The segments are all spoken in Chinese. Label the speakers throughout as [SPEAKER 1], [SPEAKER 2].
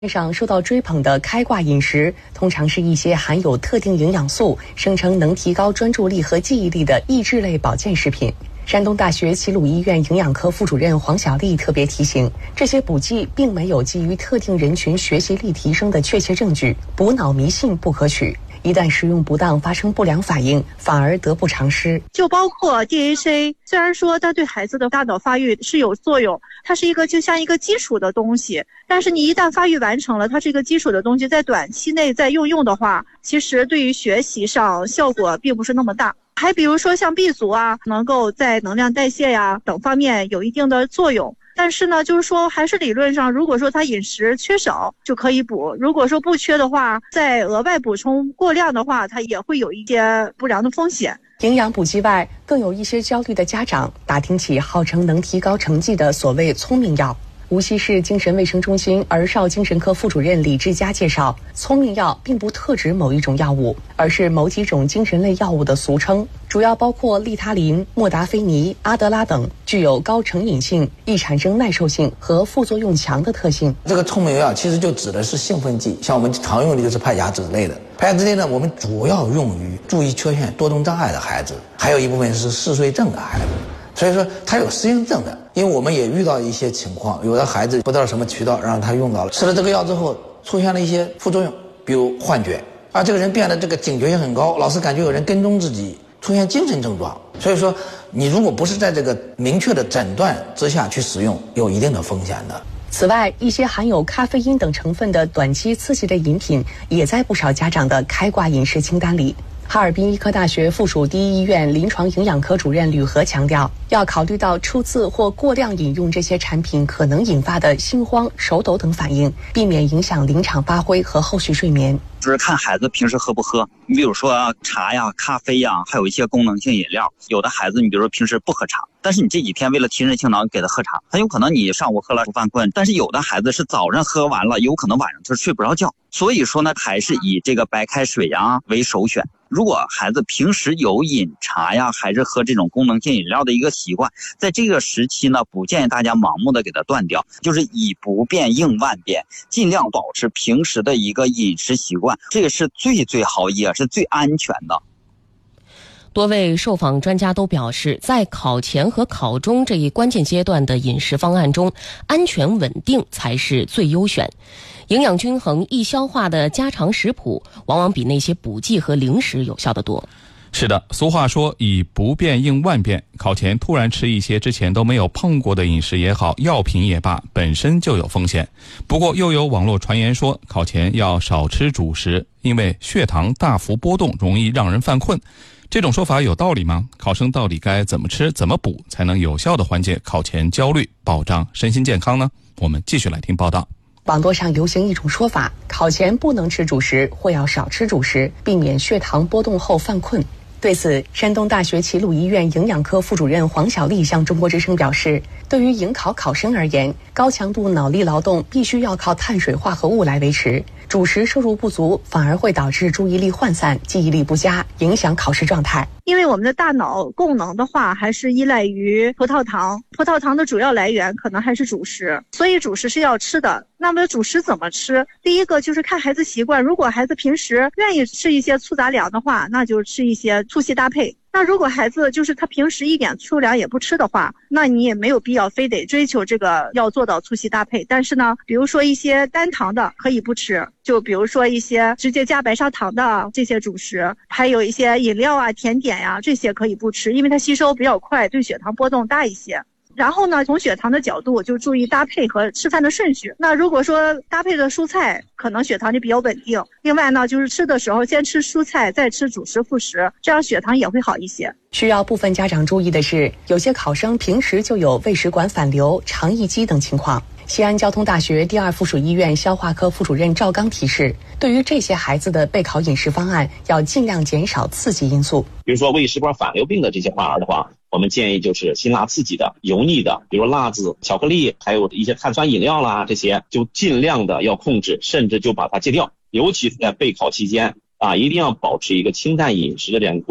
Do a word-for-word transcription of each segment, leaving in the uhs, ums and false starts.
[SPEAKER 1] 上受到追捧的开挂饮食，通常是一些含有特定营养素、声称能提高专注力和记忆力的益智类保健食品。山东大学齐鲁医院营养科副主任黄小丽特别提醒，这些补剂并没有基于特定人群学习力提升的确切证据，补脑迷信不可取。一旦食用不当发生不良反应，反而得不偿失。
[SPEAKER 2] 就包括 D H A， 虽然说它对孩子的大脑发育是有作用，它是一个就像一个基础的东西，但是你一旦发育完成了，它是一个基础的东西，在短期内再用用的话，其实对于学习上效果并不是那么大。还比如说像 B 族啊，能够在能量代谢呀等方面有一定的作用。但是呢，就是说还是理论上，如果说他饮食缺少就可以补，如果说不缺的话，再额外补充过量的话，它也会有一些不良的风险。
[SPEAKER 1] 营养补剂外，更有一些焦虑的家长打听起号称能提高成绩的所谓聪明药。无锡市精神卫生中心儿少精神科副主任李志佳介绍，聪明药并不特指某一种药物，而是某几种精神类药物的俗称，主要包括利他林、莫达菲尼、阿德拉等，具有高成瘾性、易产生耐受性和副作用强的特性。
[SPEAKER 3] 这个聪明药其实就指的是兴奋剂，像我们常用的就是派甲酯类的。派甲酯类呢，我们主要用于注意缺陷、多动障碍的孩子，还有一部分是嗜睡症的孩子。所以说他有适应症的，因为我们也遇到一些情况，有的孩子不知道什么渠道让他用到了，吃了这个药之后出现了一些副作用，比如幻觉，啊，这个人变得这个警觉性很高，老是感觉有人跟踪自己，出现精神症状。所以说你如果不是在这个明确的诊断之下去使用，有一定的风险的。
[SPEAKER 1] 此外，一些含有咖啡因等成分的短期刺激类饮品也在不少家长的开挂饮食清单里。哈尔滨医科大学附属第一医院临床营养科主任吕和强调，要考虑到初次或过量饮用这些产品可能引发的心慌、手抖等反应，避免影响临场发挥和后续睡眠。
[SPEAKER 4] 就是看孩子平时喝不喝，你比如说茶呀、咖啡呀，还有一些功能性饮料。有的孩子你比如说平时不喝茶，但是你这几天为了提神醒脑给他喝茶，很有可能你上午喝了犯困，但是有的孩子是早上喝完了，有可能晚上就睡不着觉。所以说呢，还是以这个白开水呀为首选。如果孩子平时有饮茶呀，还是喝这种功能性饮料的一个习惯，在这个时期呢，不建议大家盲目的给它断掉，就是以不变应万变，尽量保持平时的一个饮食习惯，这个是最最好也是最安全的。
[SPEAKER 5] 多位受访专家都表示，在考前和考中这一关键阶段的饮食方案中，安全稳定才是最优选。营养均衡、易消化的家常食谱，往往比那些补剂和零食有效得多。
[SPEAKER 6] 是的，俗话说以不变应万变，考前突然吃一些之前都没有碰过的饮食也好，药品也罢，本身就有风险。不过又有网络传言说，考前要少吃主食，因为血糖大幅波动容易让人犯困。这种说法有道理吗？考生到底该怎么吃怎么补才能有效地缓解考前焦虑，保障身心健康呢？我们继续来听报道。
[SPEAKER 1] 网络上流行一种说法，考前不能吃主食或要少吃主食，避免血糖波动后犯困。对此，山东大学齐鲁医院营养科副主任黄小丽向中国之声表示，对于迎考考生而言，高强度脑力劳动必须要靠碳水化合物来维持，主食摄入不足反而会导致注意力涣散、记忆力不佳，影响考试状态。
[SPEAKER 2] 因为我们的大脑功能的话，还是依赖于葡萄糖，葡萄糖的主要来源可能还是主食，所以主食是要吃的。那么主食怎么吃？第一个就是看孩子习惯，如果孩子平时愿意吃一些粗杂粮的话，那就吃一些粗细搭配。那如果孩子就是他平时一点粗粮也不吃的话，那你也没有必要非得追求这个要做到粗细搭配。但是呢，比如说一些单糖的可以不吃，就比如说一些直接加白砂糖的这些主食，还有一些饮料啊、甜点呀、啊，这些可以不吃，因为它吸收比较快，对血糖波动大一些。然后呢，从血糖的角度就注意搭配和吃饭的顺序。那如果说搭配的蔬菜，可能血糖就比较稳定。另外呢，就是吃的时候先吃蔬菜，再吃主食副食，这样血糖也会好一些。
[SPEAKER 1] 需要部分家长注意的是，有些考生平时就有胃食管反流、肠易激等情况。西安交通大学第二附属医院消化科副主任赵刚提示，对于这些孩子的备考饮食方案，要尽量减少刺激因素。
[SPEAKER 7] 比如说胃食管反流病的这些患儿的话，我们建议就是辛辣刺激的、油腻的，比如辣子、巧克力，还有一些碳酸饮料啦，这些就尽量的要控制，甚至就把它戒掉。尤其是在备考期间啊，一定要保持一个清淡饮食的这样一个过程。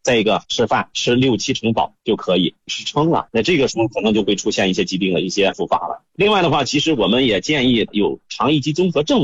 [SPEAKER 7] 再一个吃饭吃六七成饱就可以，吃撑了，那这个时候可能就会出现一些疾病的一些复发了。另外的话，其实我们也建议有肠易激综合症